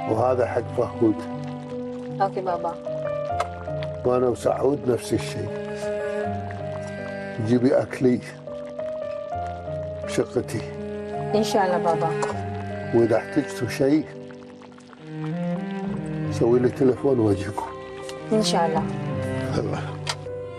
وهذا حق فهود. اوكي بابا. وانا وسعود نفس الشيء. جيبي اكلي بشقتي ان شاء الله بابا. واذا احتجتوا شيء سوي لي تليفون واجيكم ان شاء الله. الله.